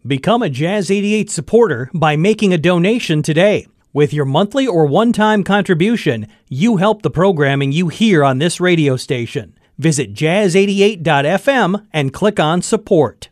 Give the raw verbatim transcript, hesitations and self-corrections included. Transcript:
Become a Jazz eighty-eight supporter by making a donation today. With your monthly or one-time contribution, you help the programming you hear on this radio station. Visit jazz eighty-eight dot f m and click on Support.